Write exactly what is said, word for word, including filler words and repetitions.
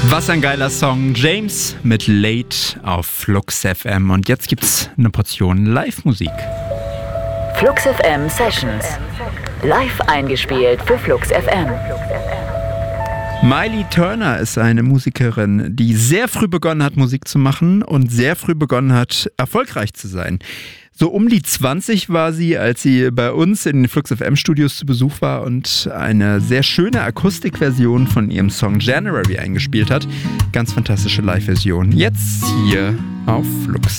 Was ein geiler Song. James mit Late auf Flux F M. Und jetzt gibt's eine Portion Live-Musik. Flux F M Sessions. Live eingespielt für Flux F M. Miley Turner ist eine Musikerin, die sehr früh begonnen hat, Musik zu machen und sehr früh begonnen hat, erfolgreich zu sein. So um die zwanzig war sie, als sie bei uns in den Flux F M Studios zu Besuch war und eine sehr schöne Akustikversion von ihrem Song January eingespielt hat. Ganz fantastische Live-Version. Jetzt hier auf Flux.